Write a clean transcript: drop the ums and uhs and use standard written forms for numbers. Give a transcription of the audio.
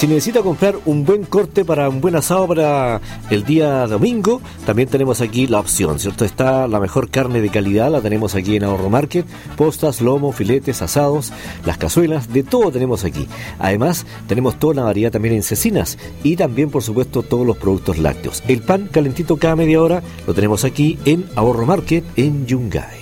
Si necesita comprar un buen corte para un buen asado para el día domingo, también tenemos aquí la opción, ¿cierto? Está la mejor carne de calidad, la tenemos aquí en Ahorro Market, postas, lomo, filetes, asados, las cazuelas, de todo tenemos aquí. Además, tenemos toda la variedad también en cecinas y también, por supuesto, todos los productos lácteos. El pan calentito cada media hora lo tenemos aquí en Ahorro Market en Yungay.